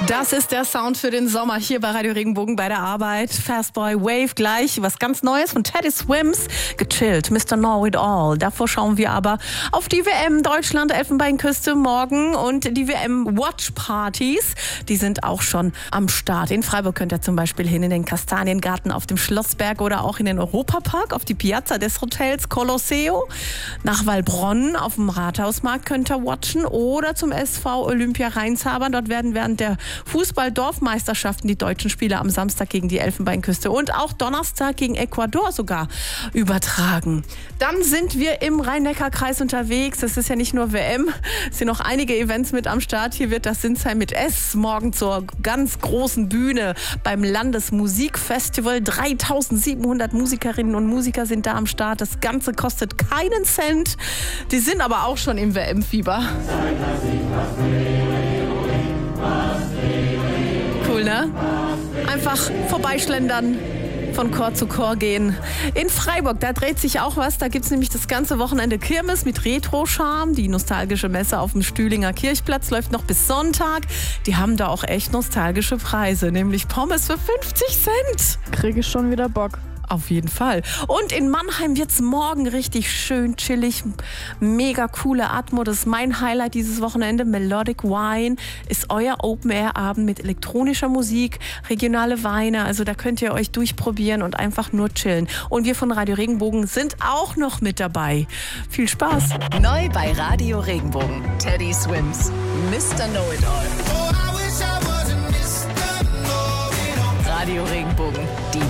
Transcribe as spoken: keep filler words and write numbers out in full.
Das ist der Sound für den Sommer hier bei Radio Regenbogen bei der Arbeit. Fastboy Wave gleich, was ganz Neues von Teddy Swims. Gechillt, Mister Know It All. Davor schauen wir aber auf die W M Deutschland, Elfenbeinküste morgen und die W M Watch Partys. Die sind auch schon am Start. In Freiburg könnt ihr zum Beispiel hin in den Kastaniengarten auf dem Schlossberg oder auch in den Europapark auf die Piazza des Hotels Colosseo. Nach Waldbronn auf dem Rathausmarkt könnt ihr watchen oder zum S V Olympia Rheinshaber. Dort werden während der Fußball-Dorfmeisterschaften die deutschen Spiele am Samstag gegen die Elfenbeinküste und auch Donnerstag gegen Ecuador sogar übertragen. Dann sind wir im Rhein-Neckar-Kreis unterwegs. Es ist ja nicht nur W M, es sind noch einige Events mit am Start. Hier wird das Sinsheim mit S morgen zur ganz großen Bühne beim Landesmusikfestival. dreitausendsiebenhundert Musikerinnen und Musiker sind da am Start. Das Ganze kostet keinen Cent. Die sind aber auch schon im W M-Fieber. Cool, ne? Einfach vorbeischlendern, von Chor zu Chor gehen. In Freiburg, da dreht sich auch was. Da gibt es nämlich das ganze Wochenende Kirmes mit Retro-Charme. Die nostalgische Messe auf dem Stühlinger Kirchplatz läuft noch bis Sonntag. Die haben da auch echt nostalgische Preise, nämlich Pommes für fünfzig Cent. Kriege ich schon wieder Bock. Auf jeden Fall. Und in Mannheim wird's morgen richtig schön chillig. Mega coole Atmo. Das ist mein Highlight dieses Wochenende. Melodic Wine ist euer Open-Air-Abend mit elektronischer Musik, regionale Weine. Also da könnt ihr euch durchprobieren und einfach nur chillen. Und wir von Radio Regenbogen sind auch noch mit dabei. Viel Spaß. Neu bei Radio Regenbogen. Teddy Swims. Mister Know It All. Radio Regenbogen. Die